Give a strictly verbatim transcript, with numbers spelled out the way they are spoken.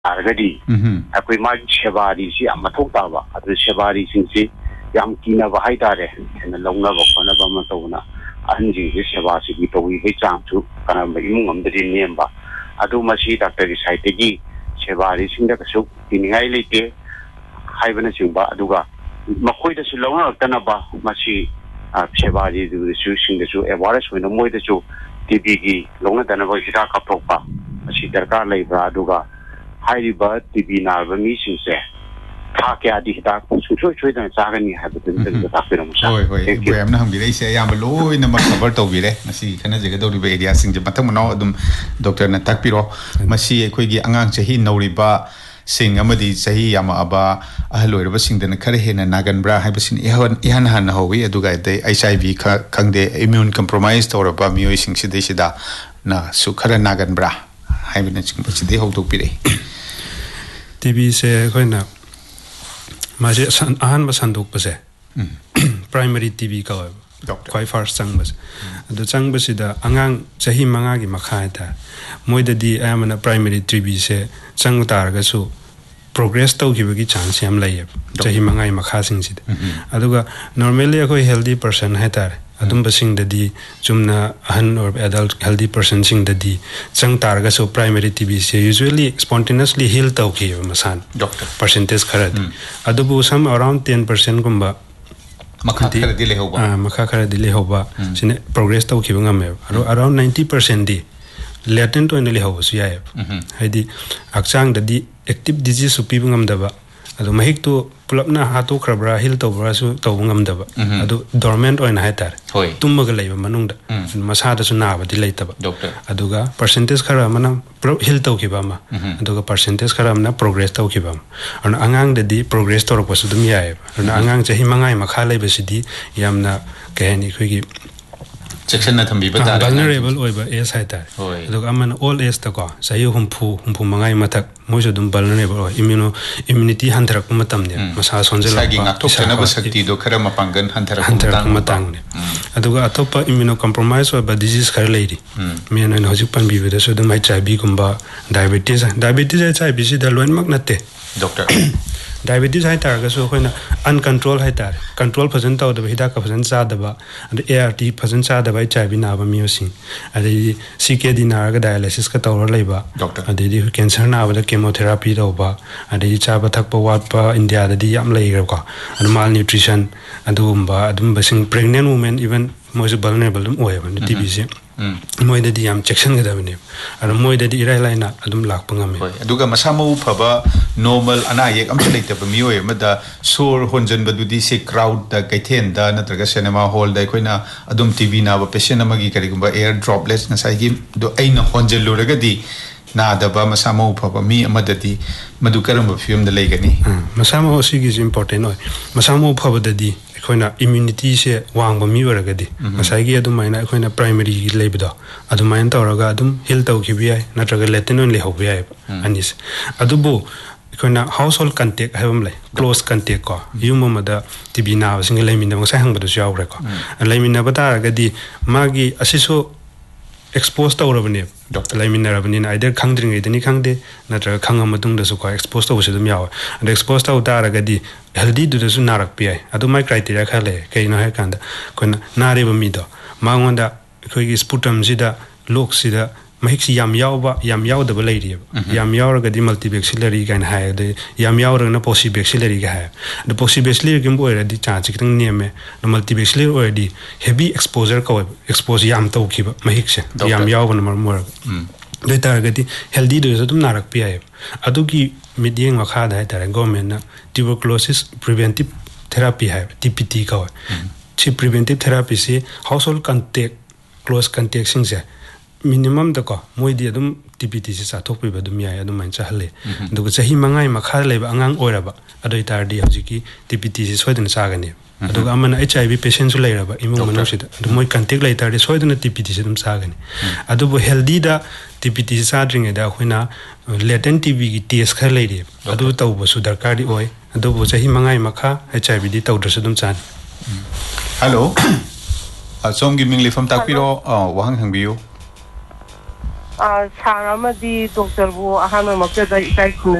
Argadi, Akui Mike Chevari, Amatotava, at the Chevari Sinsi, Yamkina Vahaitare, and the Lona of Panabamatona, Anji, Chevasi, we hit down to Kanamum, the Nimba. Adumashi, Doctor Saitegi, Chevari Sindakasu, in Hailite, Hivanasumba, Aduga, Makoida Silona, Tanaba, Mashi, Chevari, the Sushing the Su, Evaris, when the Moida Su, T B G, Lona Tanaba, Shitaka Topa, Shitaka Labra, Aduga. Highly bird, T B Narva mission say. Takia Dita, Suchu and Sagani have been the Tapirum. Oh, wait, we am not going say I'm low in the Macaberto Vile, Masi, Canada, Area, Sing the Matamano, Doctor Natapiro, Masi, Equigi, Angang Sahi, no riba, sing Amadi, Sahi, Yama Aba, Ahalo, sing the Karahin and Naganbra, Habasin, Ihan Han Howie, Aduga, the H I V, Kang de immune compromised or about musing Sideshida, na Sukara Naganbra, having a ching, but they hold to be. T V se koina maje ahan ba sanduk ba se primary T V ka koi first sang ba adu sang ba sida angang chahi manga gi makha ta moida di amana primary T V se sang tar ga su progress tau gi gi chance am lai chahi manga gi makha sing sid aduga normally koi healthy person hai tar adum basing da di chumna ahan or adult healthy person sing da di chang tar ga so primary T B se usually spontaneously heal tau ki masan doctor percentage khara adu bu some around ten percent gumba makha khara dile hoba ah makha khara dile hoba sine progress tau ki ngam me around ninety percent di latent only hoba su ya haidi akchang da di active disease su pi ngam da ba adu mahik tu pulapna hatu khrabra hil tawra su tawngam daba adu dormant oina haitar tummaga leiba manungda masa da su naba di leitaba aduga percentage khara mana hil tawkiba ma aduga percentage khara mana progress tawkiba ana angang da di progress tor ko su dum yae ana angang chahi mangai makha leiba sidi yamna kahani khogi section na thambi bata vulnerable oiba es haitar aduga aman all age ta ko sayu humpu humpu mangai mathak mojo dum vulnerable immuno immunity hantarak matam ne masa sonjel sagi ngakthok chana ba sakti do khara mapangan hantarak matang ne aduga atopa immuno compromise oiba disease khar leiri men an hojik pan bi beda so dum H I V kumba diabetes diabetes H I V si da loin mak natte doctor diabetes hai tar ga so khoina uncontrol hai tar control phazan taw da hida ka phazan cha da ba and A R T phazan cha da ba H I V na ba miosi adi C K D na ga dialysis ka taw lai ba adi cancer na ba da chemotherapy da ba adi cha ba thak pa wat pa India da di yam lai ga ka and malnutrition adum ba adum ba sing pregnant women even most vulnerable dum oy ba T B C moida di yam section ga da bane and moida di irai lai na adum lak pa ngam aduga masamo phaba normal ana yek am select ba miyo ma da sur honjan ba du di se crowd da kaithen da natraga cinema hall da koina adum T V na ba patient amagi kari gumba air droplets na sai gi do aina honjel lo raga di na da ba masamo phaba mi amada di madu karam ba film da legani masamo si gi important oi masamo phaba da di khoina immunity se wangba mi waraga di masai gi adum maina khoina primary gi lebda adum main tawraga adum heal taw ki bi ai natraga latin on le ho bi ai anis adubu khoina household contact habam lai close contact ko yum mada tibina single lai min ma sai hang badu yaw re ko lai min na bata ga di magi asiso expose tawrabane doctor lai min narabani na either khangdring idani khangde natraga khangam matung da su ko expose taw se dum yaw and expose taw ta raga di healthy du su narak pi ai adu my criteria khale kai no ha kanda kon nare ba mi do mangonda khoi gi sputum sida lok sida mahik si yam yaw ba yam yaw da ba lai ri yam yaw raga di multibacillary kan ha de yam yaw raga na possibacillary ga ha the possibacillary gim bo ra di chance kitang neme no multibacillary or di heavy exposure ko expose yam taw ki ba mahik se yam yaw ba mar mar de ta ga di healthy du su dum narak pi ai adu ki mediang ma kha da ta government na tuberculosis preventive therapy hai T P T ka chi preventive therapy se household contact close contact sing se minimum da ko moi di adum T P T se sa thok pe ba dum ya adum man cha hale du ga chahi mangai ma kha le ba angang oira ba adoi tar di hauji ki T P T se soidin sa ga ne adu ga amana H I V patient su le ra ba imu manu se da moi contact le tar di soidin T P T se dum sa ga ne adu bo healthy da T P T se sa dring da khoina latent T B ki test kha le ri adu taw ba su darkar di oi adu bo chahi mangai ma kha H I V di taw dra su dum chan hello asom gi ming le fam tak piro wahang hang biu Sarama di Doctor Bu ahan ma makta dai kai